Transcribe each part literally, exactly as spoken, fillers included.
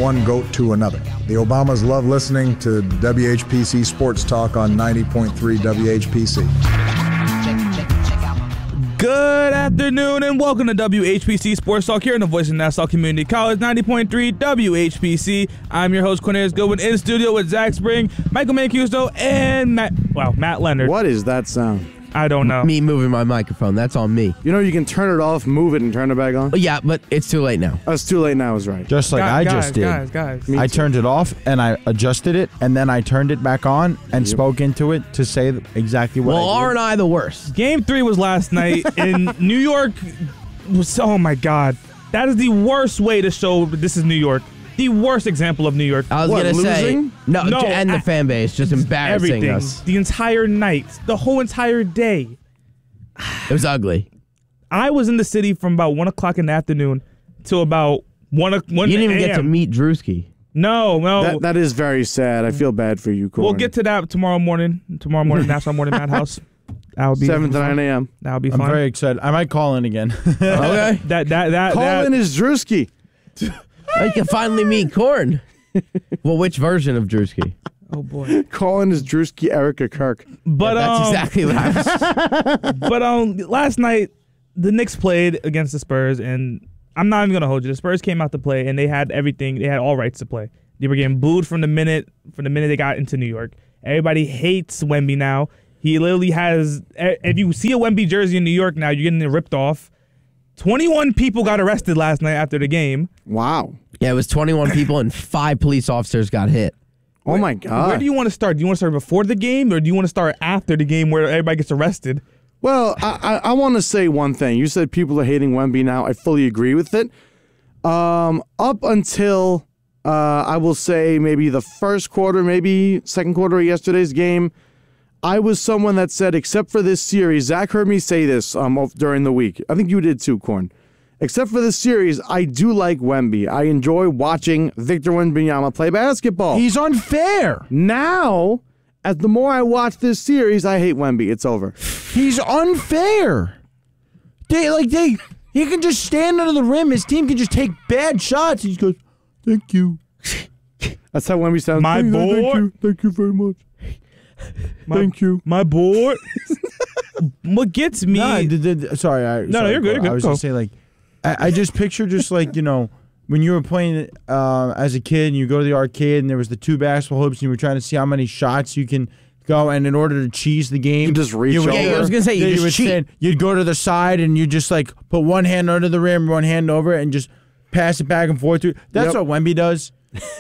one GOAT to another. The Obamas love listening to W H P C Sports Talk on ninety point three W H P C. Good afternoon and welcome to W H P C Sports Talk here in the voice of Nassau Community College, ninety point three W H P C. I'm your host, Cornelius Goodwin, in studio with Zach Spring, Michael Mancuso, and Matt, wow, Matt Leonard. What is that sound? I don't know. Me moving my microphone. That's on me. You know you can turn it off, move it, and turn it back on? Yeah, but it's too late now. Oh, it's too late now is right. Just like guys, I just did. Guys, guys, Me I too. turned it off and I adjusted it and then I turned it back on and Yep. spoke into it to say exactly what Well, I did. aren't I the worst? Game three was last night in New York. Was, oh my God. That is the worst way to show this is New York. The worst example of New York. I was What, going to say, losing? no, No, and the I- fan base just embarrassing Everything. us. The entire night. The whole entire day. It was ugly. I was in the city from about one o'clock in the afternoon to about one. o- one You didn't even get to a m. meet Drewski. No, no. That, that is very sad. I feel bad for you, Corn. we'll get to that tomorrow morning. Tomorrow morning, National Morning Madhouse. That'll be seven to nine a.m. That'll be I'm fun. very excited. I might call in again. Okay. that that that Colin that, is Drewski. I can finally meet Korn. Well, which version of Drewski? Oh boy. Colin is Drewski Erica Kirk. But That's um, exactly what I was. but um, last night the Knicks played against the Spurs, and I'm not even gonna hold you. The Spurs came out to play, and they had everything. They had all rights to play. They were getting booed from the minute from the minute they got into New York. Everybody hates Wemby now. He literally has. If you see a Wemby jersey in New York now, you're getting it ripped off. twenty-one people got arrested last night after the game. Wow. Yeah, it was twenty-one people and five police officers got hit. Oh, my God. Where do you want to start? Do you want to start before the game, or do you want to start after the game where everybody gets arrested? Well, I, I, I want to say one thing. You said people are hating Wemby now. I fully agree with it. Um, up until, uh, I will say, maybe the first quarter, maybe second quarter of yesterday's game, I was someone that said, except for this series, Zach heard me say this um, of- during the week. I think you did too, Corn. Except for this series, I do like Wemby. I enjoy watching Victor Wembanyama play basketball. He's unfair. Now, as the more I watch this series, I hate Wemby. It's over. He's unfair. They like they he can just stand under the rim. His team can just take bad shots. He just goes, "Thank you." That's how Wemby sounds. My Thank you, boy. Thank you, thank you very much. My, Thank you. my boy. What gets me? Nah, d- d- d- sorry, I, No, no, sorry, you're good, you're I good. was Go. gonna say like, I, I just picture just like you know when you were playing uh, as a kid and you go to the arcade and there was the two basketball hoops and you were trying to see how many shots you can go, and in order to cheese the game, You just reach would- over. Yeah, I was gonna say, you just would cheat. stand- you'd go to the side and you just like put one hand under the rim, one hand over it, and just pass it back and forth. To, that's Yep. what Wemby does.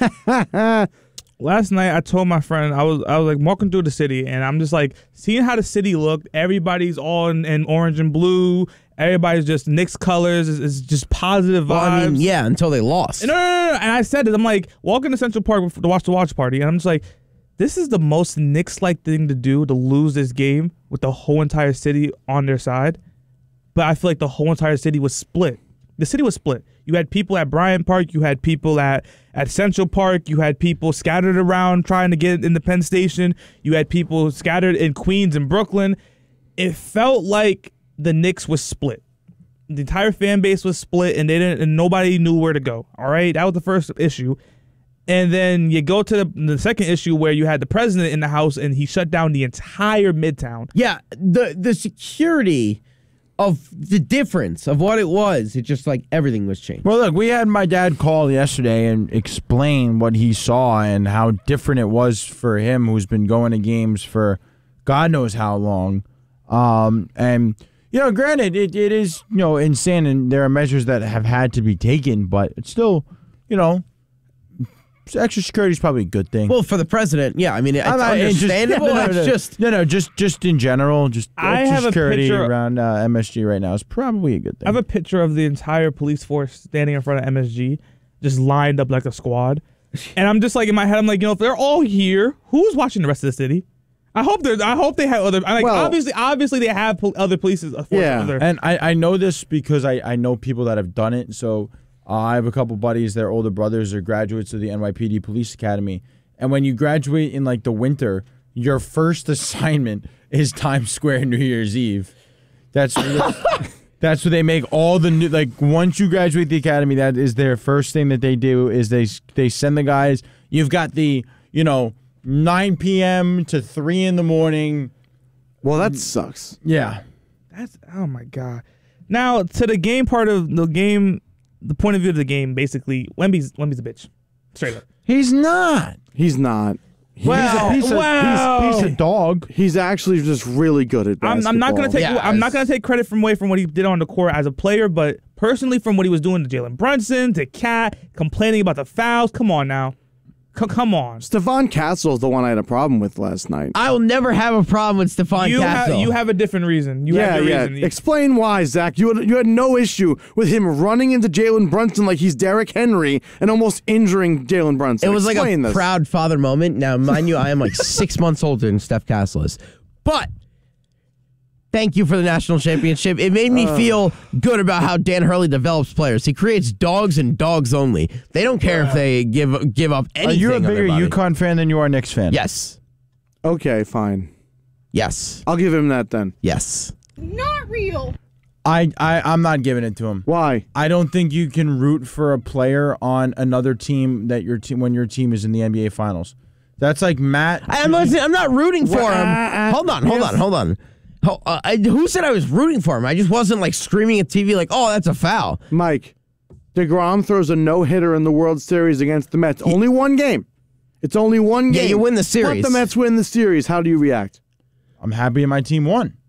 Last night I told my friend I was I was like walking through the city, and I'm just like seeing how the city looked. Everybody's all in, in orange and blue. Everybody's just Knicks colors. It's, it's just positive vibes. Well, I mean, yeah, until they lost. No, no, no, no. And I said it. I'm like walking to Central Park to watch the watch party, and I'm just like, this is the most Knicks-like thing to do, to lose this game with the whole entire city on their side. But I feel like the whole entire city was split. The city was split. You had people at Bryant Park. You had people at, at Central Park. You had people scattered around trying to get in the Penn Station. You had people scattered in Queens and Brooklyn. It felt like the Knicks was split. The entire fan base was split, and they didn't, and nobody knew where to go. All right, that was the first issue. And then you go to the, the second issue where you had the president in the house, and he shut down the entire Midtown. Yeah, the the security of the difference of what it was, it just like everything was changed. Well, look, we had my dad call yesterday and explain what he saw and how different it was for him, who's been going to games for God knows how long. Um, and, you know, granted, it, it is, you know, insane, and there are measures that have had to be taken, but it's still, you know, extra security is probably a good thing. Well, for the president, yeah, I mean, it's I'm not- it's just- understandable. no, no, it's no, just no, no, just just in general, just I extra have a security picture- around uh, M S G right now is probably a good thing. I have a picture of the entire police force standing in front of M S G, just lined up like a squad. And I'm just like, in my head, I'm like, you know, if they're all here, who's watching the rest of the city? I hope they're. I hope they have other. I'm like, Well- obviously, obviously they have pol- other polices. uh, forces Yeah. other- And I, I know this because I, I know people that have done it. So uh, I have a couple buddies, their older brothers are graduates of the N Y P D Police Academy. And when you graduate in like the winter, your first assignment is Times Square New Year's Eve. That's That's what they make all the new. Like once you graduate the academy, that is their first thing that they do. Is they they send the guys. You've got the you know nine p.m. to three in the morning. Well, that sucks. Yeah. That's oh my god. Now to the game part of the game, the point of view of the game, basically, Wemby's Wemby's a bitch, straight up. He's not. He's not. He's Wow. a piece of, Wow. he's, He's a dog. he's actually just really good at I'm, basketball. I'm not gonna take Yeah, I'm not it's- gonna take credit from away from what he did on the court as a player, but personally from what he was doing to Jalen Brunson, to Cat, complaining about the fouls. Come on now, C- come on. Stephon Castle is the one I had a problem with last night. I will never have a problem with Stephon You Castle. have you have a different reason. You yeah, have your yeah. reason. Explain why, Zach. You had, you had no issue with him running into Jalen Brunson like he's Derrick Henry and almost injuring Jalen Brunson. It was Explain like a this. proud father moment. Now, mind you, I am like six months older than Steph Castle is. But thank you for the national championship. It made me feel good about how Dan Hurley develops players. He creates dogs and dogs only. They don't care if they give give up Are anything. you a on their bigger body. UConn fan than you are Knicks fan? Yes. Okay, fine. Yes. I'll give him that then. Yes. Not real. I, I I'm not giving it to him. Why? I don't think you can root for a player on another team that your team when your team is in the N B A Finals. That's like Matt. I, I'm, not, I'm not rooting for him. Hold on, hold on, hold on. Ho- uh, I, who said I was rooting for him? I just wasn't like screaming at T V like, oh, that's a foul. Mike, DeGrom throws a no-hitter in the World Series against the Mets. Only one game. It's only one Yeah, game. you win the series. But the Mets win the series. How do you react? I'm happy my team won.